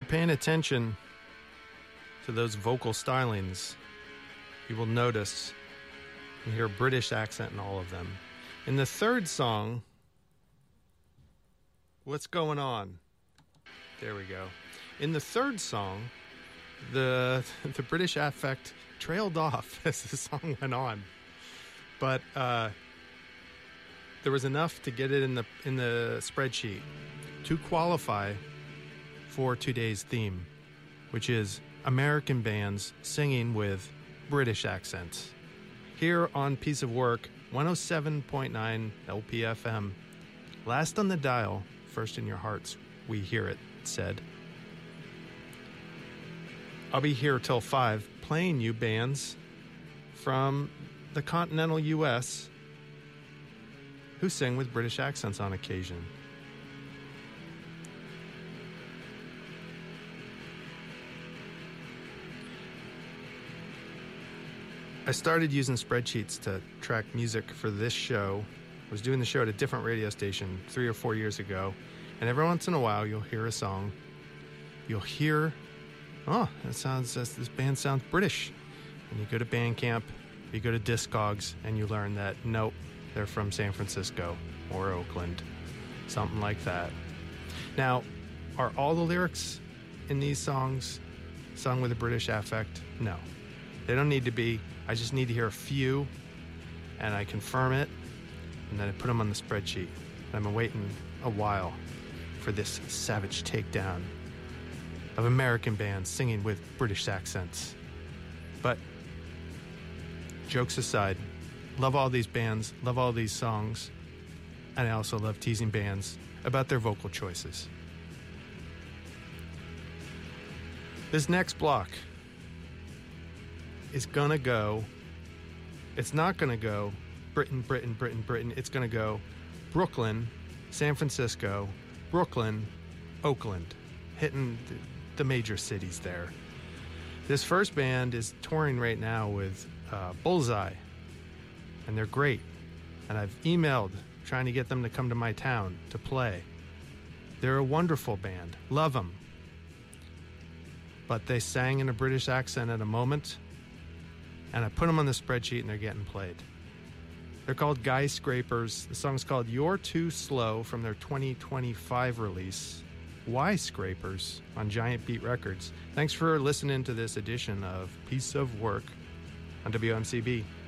paying attention to those vocal stylings, you will notice you hear a British accent in all of them. In the third song, what's going on? There we go. In the third song, the British affect trailed off as the song went on, but there was enough to get it in the spreadsheet to qualify for today's theme, which is American bands singing with British accents. Here on Piece of Work, 107.9 LPFM. Last on the dial, first in your hearts, we hear it said. I'll be here till 5 playing you bands from the continental U.S. who sing with British accents on occasion. I started using spreadsheets to track music for this show. I was doing the show at a different radio station 3 or 4 years ago, and every once in a while you'll hear a song. You'll hear, this band sounds British. And you go to Bandcamp, you go to Discogs, and you learn that, nope, they're from San Francisco or Oakland, something like that. Now, are all the lyrics in these songs sung with a British affect? No. They don't need to be. I just need to hear a few, and I confirm it, and then I put them on the spreadsheet. And I've been waiting a while for this savage takedown of American bands singing with British accents. But jokes aside, love all these bands, love all these songs, and I also love teasing bands about their vocal choices. This next block is gonna go, it's not gonna go Britain. It's gonna go Brooklyn, San Francisco, Brooklyn, Oakland, hitting the major cities there. This first band is touring right now with Bullseye, and they're great. And I've emailed trying to get them to come to my town to play. They're a wonderful band. Love them. But they sang in a British accent at a moment, and I put them on the spreadsheet, and they're getting played. They're called Guy Scrapers. The song's called You're Too Slow from their 2025 release, Y Scrapers, on Giant Beat Records. Thanks for listening to this edition of Piece of Work on WMCB.